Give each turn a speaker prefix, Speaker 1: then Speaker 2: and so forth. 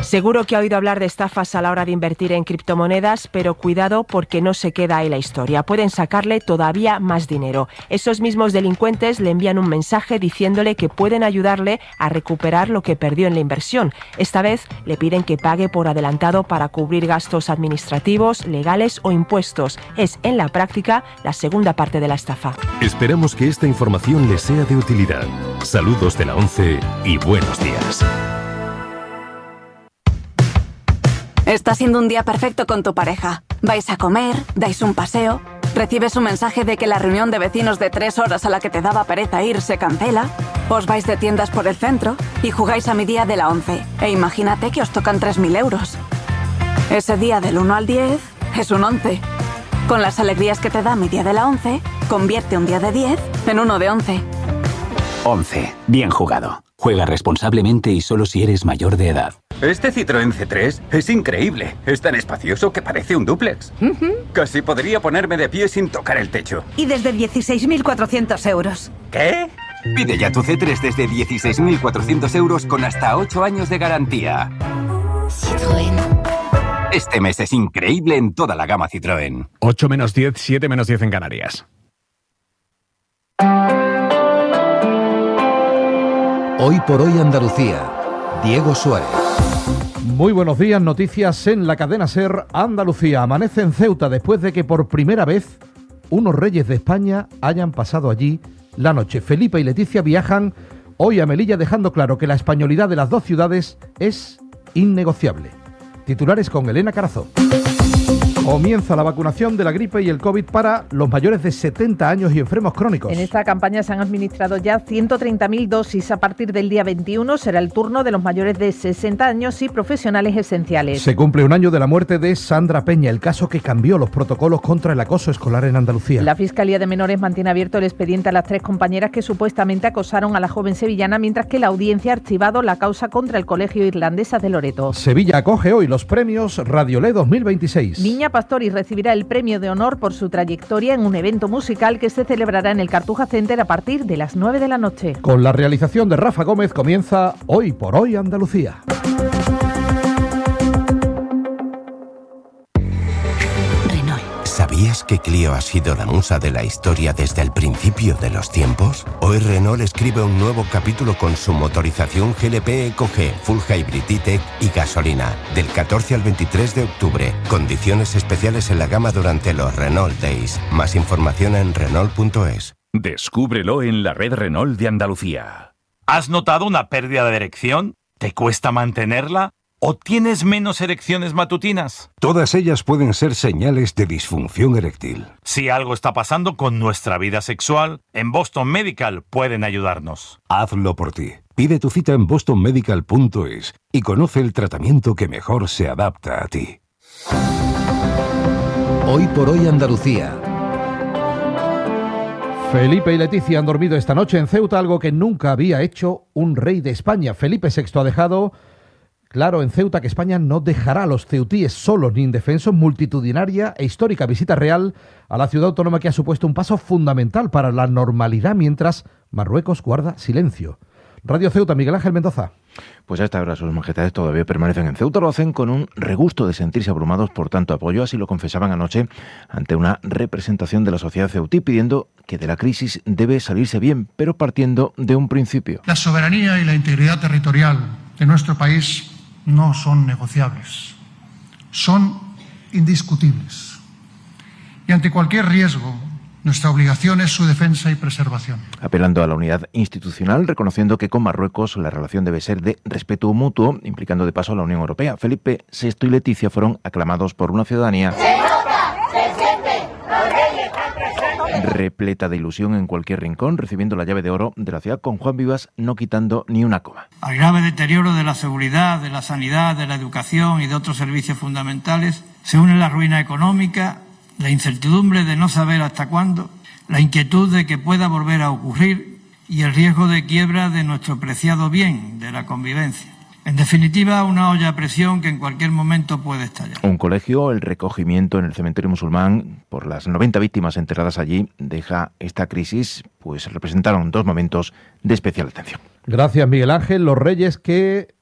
Speaker 1: Seguro que ha oído hablar de estafas a la hora de invertir en criptomonedas, pero cuidado porque no se queda ahí la historia. Pueden sacarle todavía más dinero. Esos mismos delincuentes le envían un mensaje diciéndole que pueden ayudarle a recuperar lo que perdió en la inversión. Esta vez le piden que pague por adelantado para cubrir gastos administrativos, legales o impuestos. Es, en la práctica, la segunda parte de la estafa.
Speaker 2: Esperamos que esta información le sea de utilidad. Saludos de la 11 y buenos días.
Speaker 3: Está siendo un día perfecto con tu pareja. Vais a comer, dais un paseo, recibes un mensaje de que la reunión de vecinos de 3 horas a la que te daba pereza ir se cancela, os vais de tiendas por el centro y jugáis a mi día de la 11. E imagínate que os tocan 3.000 euros. Ese día del 1 al 10 es un 11. Con las alegrías que te da mi día de la 11, convierte un día de 10 en uno de 11.
Speaker 4: 11. Bien jugado. Juega responsablemente y solo si eres mayor de edad.
Speaker 5: Este Citroën C3 es increíble. Es tan espacioso que parece un dúplex. Casi podría ponerme de pie sin tocar el techo.
Speaker 6: Y desde 16.400 euros.
Speaker 5: ¿Qué?
Speaker 7: Pide ya tu C3 desde 16.400 euros con hasta 8 años de garantía.
Speaker 8: Citroën.
Speaker 7: Este mes es increíble en toda la gama Citroën.
Speaker 9: 8 menos 10, 7 menos 10 en Canarias.
Speaker 10: Hoy por hoy Andalucía. Diego Suárez.
Speaker 11: Muy buenos días, noticias en la cadena SER Andalucía. Amanece en Ceuta después de que por primera vez unos reyes de España hayan pasado allí la noche. Felipe y Leticia viajan hoy a Melilla dejando claro que la españolidad de las dos ciudades es innegociable. Titulares con Elena Carazo. Comienza la vacunación de la gripe y el COVID para los mayores de 70 años y enfermos crónicos.
Speaker 12: En esta campaña se han administrado ya 130.000 dosis. A partir del día 21 será el turno de los mayores de 60 años y profesionales esenciales.
Speaker 11: Se cumple un año de la muerte de Sandra Peña, el caso que cambió los protocolos contra el acoso escolar en Andalucía.
Speaker 12: La Fiscalía de Menores mantiene abierto el expediente a las 3 compañeras que supuestamente acosaron a la joven sevillana, mientras que la audiencia ha archivado la causa contra el Colegio Irlandesa de Loreto.
Speaker 11: Sevilla acoge hoy los premios Radiolé 2026.
Speaker 12: Niña Pastori recibirá el premio de honor por su trayectoria en un evento musical que se celebrará en el Cartuja Center a partir de las 9 de la noche.
Speaker 11: Con la realización de Rafa Gómez comienza Hoy por Hoy Andalucía.
Speaker 13: ¿Sabías que Clio ha sido la musa de la historia desde el principio de los tiempos? Hoy Renault escribe un nuevo capítulo con su motorización GLP EcoG, Full Hybrid E-Tech y gasolina. Del 14 al 23 de octubre. Condiciones especiales en la gama durante los Renault Days. Más información en Renault.es.
Speaker 14: Descúbrelo en la red Renault de Andalucía.
Speaker 15: ¿Has notado una pérdida de erección? ¿Te cuesta mantenerla? ¿O tienes menos erecciones matutinas?
Speaker 16: Todas ellas pueden ser señales de disfunción eréctil.
Speaker 15: Si algo está pasando con nuestra vida sexual, en Boston Medical pueden ayudarnos.
Speaker 16: Hazlo por ti. Pide tu cita en bostonmedical.es y conoce el tratamiento que mejor se adapta a ti.
Speaker 10: Hoy por Hoy Andalucía.
Speaker 11: Felipe y Leticia han dormido esta noche en Ceuta, algo que nunca había hecho un rey de España. Felipe VI ha dejado claro en Ceuta que España no dejará a los ceutíes solos ni indefensos. Multitudinaria e histórica visita real a la ciudad autónoma que ha supuesto un paso fundamental para la normalidad mientras Marruecos guarda silencio. Radio Ceuta, Miguel Ángel Mendoza.
Speaker 17: Pues a esta hora sus majestades todavía permanecen en Ceuta. Lo hacen con un regusto de sentirse abrumados por tanto apoyo. Así lo confesaban anoche ante una representación de la sociedad ceutí, pidiendo que de la crisis debe salirse bien, pero partiendo de un principio.
Speaker 18: La soberanía y la integridad territorial de nuestro país no son negociables, son indiscutibles. Y ante cualquier riesgo, nuestra obligación es su defensa y preservación.
Speaker 17: Apelando a la unidad institucional, reconociendo que con Marruecos la relación debe ser de respeto mutuo, implicando de paso a la Unión Europea. Felipe VI y Leticia fueron aclamados por una ciudadanía repleta de ilusión en cualquier rincón, recibiendo la llave de oro de la ciudad con Juan Vivas no quitando ni una coma.
Speaker 19: Al grave deterioro de la seguridad, de la sanidad, de la educación y de otros servicios fundamentales, se une la ruina económica, la incertidumbre de no saber hasta cuándo, la inquietud de que pueda volver a ocurrir y el riesgo de quiebra de nuestro preciado bien, de la convivencia. En definitiva, una olla a presión que en cualquier momento puede estallar.
Speaker 17: Un colegio, el recogimiento en el cementerio musulmán por las 90 víctimas enterradas allí, deja esta crisis, pues representaron dos momentos de especial atención.
Speaker 11: Gracias, Miguel Ángel. Los reyes que